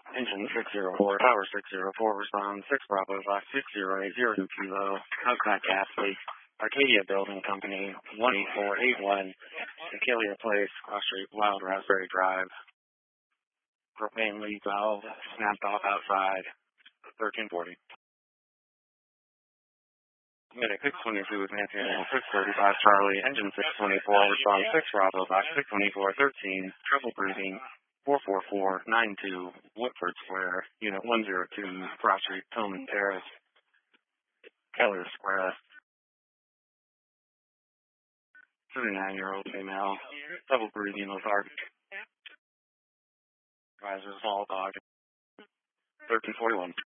Engine 604, Tower 604, respond 6 Bravo, Fox 6080 Kilo, Outback Ashley, Arcadia Building Company, 18481, Decalia Place, Cross Street, Wild Raspberry Drive, propane leak valve, snapped off outside, 1340. Medic 622 with Nancy Animal 635 Charlie, Engine 624, respond 6 Bravo, Fox 62413, trouble breathing, 44492, Woodford Square, Unit 102, Cross Street, Tillman Terrace, Keller Square, 39-year-old female, double breathing, lethargic, advisor, small dog, 1341.